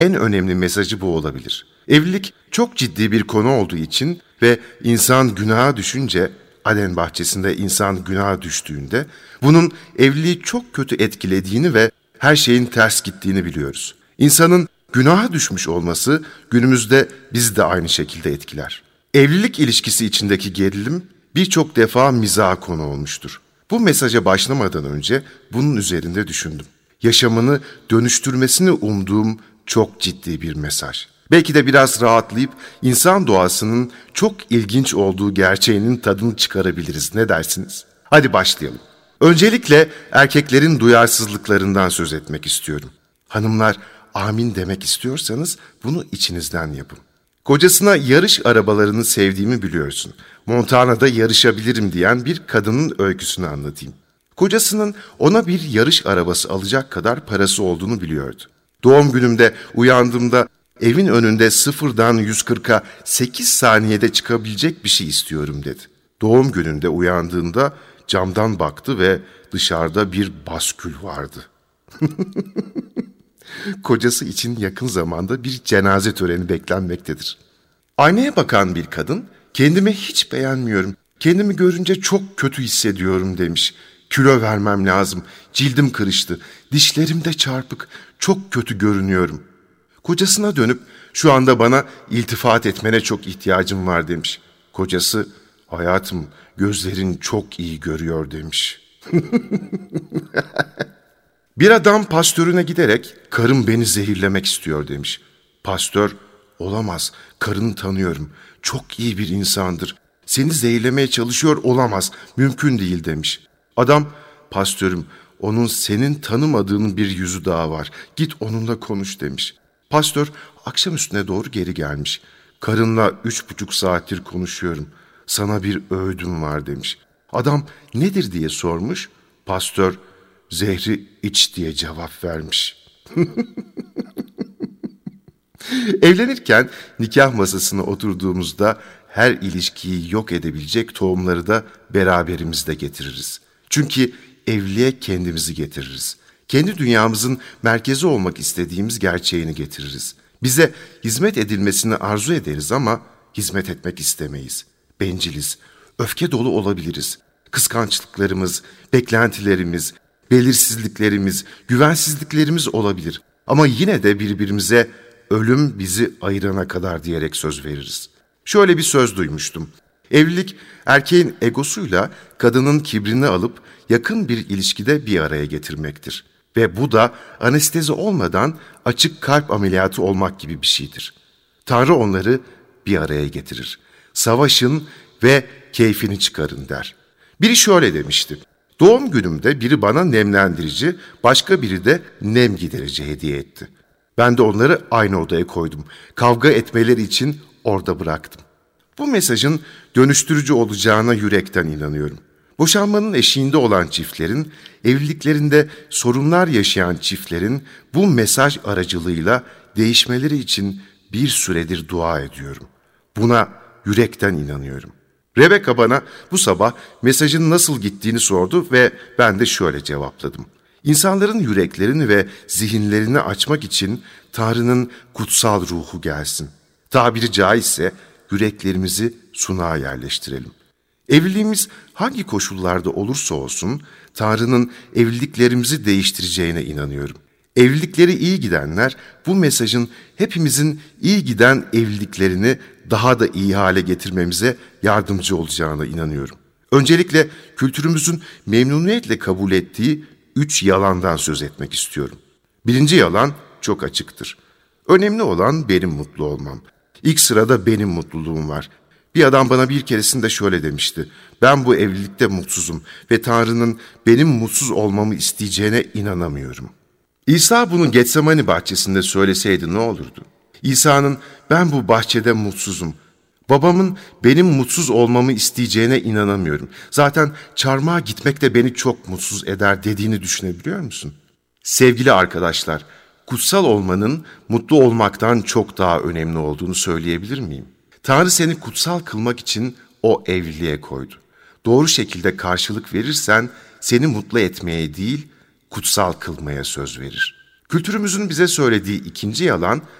En önemli mesajı bu olabilir. Evlilik çok ciddi bir konu olduğu için ve insan günaha düşünce, Aden bahçesinde insan günaha düştüğünde bunun evliliği çok kötü etkilediğini ve her şeyin ters gittiğini biliyoruz. İnsanın günaha düşmüş olması günümüzde bizi de aynı şekilde etkiler. Evlilik ilişkisi içindeki gerilim birçok defa mizaha konu olmuştur. Bu mesaja başlamadan önce bunun üzerinde düşündüm. Yaşamını dönüştürmesini umduğum çok ciddi bir mesaj. Belki de biraz rahatlayıp insan doğasının çok ilginç olduğu gerçeğinin tadını çıkarabiliriz. Ne dersiniz? Hadi başlayalım. Öncelikle erkeklerin duyarsızlıklarından söz etmek istiyorum. Hanımlar, amin demek istiyorsanız bunu içinizden yapın. Kocasına yarış arabalarını sevdiğimi biliyorsun. Montana'da yarışabilirim diyen bir kadının öyküsünü anlatayım. Kocasının ona bir yarış arabası alacak kadar parası olduğunu biliyordu. Doğum günümde uyandığımda evin önünde 0'dan 140'a 8 saniyede çıkabilecek bir şey istiyorum dedi. Doğum gününde uyandığında camdan baktı ve dışarıda bir baskül vardı. Kocası için yakın zamanda bir cenaze töreni beklenmektedir. Aynaya bakan bir kadın, kendimi hiç beğenmiyorum, kendimi görünce çok kötü hissediyorum demiş. Kilo vermem lazım, cildim kırıştı, dişlerim de çarpık, çok kötü görünüyorum. Kocasına dönüp şu anda bana iltifat etmene çok ihtiyacım var demiş. Kocası, hayatım gözlerin çok iyi görüyor demiş. Bir adam pastörüne giderek karım beni zehirlemek istiyor demiş. Pastör, olamaz, karını tanıyorum, çok iyi bir insandır. Seni zehirlemeye çalışıyor olamaz, mümkün değil demiş. Adam, pastörüm, onun senin tanımadığın bir yüzü daha var, git onunla konuş demiş. Pastör akşam üstüne doğru geri gelmiş. Karınla 3,5 saattir konuşuyorum, sana bir öğüdüm var demiş. Adam nedir diye sormuş, pastör zehri iç diye cevap vermiş. Evlenirken nikah masasına oturduğumuzda her ilişkiyi yok edebilecek tohumları da beraberimizde getiririz. Çünkü evliliğe kendimizi getiririz. Kendi dünyamızın merkezi olmak istediğimiz gerçeğini getiririz. Bize hizmet edilmesini arzu ederiz ama hizmet etmek istemeyiz. Benciliz, öfke dolu olabiliriz. Kıskançlıklarımız, beklentilerimiz, belirsizliklerimiz, güvensizliklerimiz olabilir. Ama yine de birbirimize ölüm bizi ayırana kadar diyerek söz veririz. Şöyle bir söz duymuştum. Evlilik erkeğin egosuyla kadının kibrini alıp yakın bir ilişkide bir araya getirmektir. Ve bu da anestezi olmadan açık kalp ameliyatı olmak gibi bir şeydir. Tanrı onları bir araya getirir. Savaşın ve keyfini çıkarın der. Biri şöyle demişti. Doğum günümde biri bana nemlendirici, başka biri de nem giderici hediye etti. Ben de onları aynı odaya koydum. Kavga etmeleri için orada bıraktım. Bu mesajın dönüştürücü olacağına yürekten inanıyorum. Boşanmanın eşiğinde olan çiftlerin, evliliklerinde sorunlar yaşayan çiftlerin bu mesaj aracılığıyla değişmeleri için bir süredir dua ediyorum. Buna yürekten inanıyorum. Rebecca bana bu sabah mesajın nasıl gittiğini sordu ve ben de şöyle cevapladım. İnsanların yüreklerini ve zihinlerini açmak için Tanrı'nın kutsal ruhu gelsin. Tabiri caizse yüreklerimizi sunağa yerleştirelim. Evliliğimiz hangi koşullarda olursa olsun Tanrı'nın evliliklerimizi değiştireceğine inanıyorum. Evlilikleri iyi gidenler bu mesajın hepimizin iyi giden evliliklerini daha da iyi hale getirmemize yardımcı olacağına inanıyorum. Öncelikle kültürümüzün memnuniyetle kabul ettiği 3 yalandan söz etmek istiyorum. Birinci yalan çok açıktır. Önemli olan benim mutlu olmam. İlk sırada benim mutluluğum var. Bir adam bana bir keresinde şöyle demişti. Ben bu evlilikte mutsuzum ve Tanrı'nın benim mutsuz olmamı isteyeceğine inanamıyorum. İsa bunu Getsemani bahçesinde söyleseydi ne olurdu? İsa'nın ben bu bahçede mutsuzum, babamın benim mutsuz olmamı isteyeceğine inanamıyorum. Zaten çarmıha gitmek de beni çok mutsuz eder dediğini düşünebiliyor musun? Sevgili arkadaşlar, kutsal olmanın mutlu olmaktan çok daha önemli olduğunu söyleyebilir miyim? Tanrı seni kutsal kılmak için o evliliğe koydu. Doğru şekilde karşılık verirsen seni mutlu etmeye değil, kutsal kılmaya söz verir. Kültürümüzün bize söylediği ikinci yalan,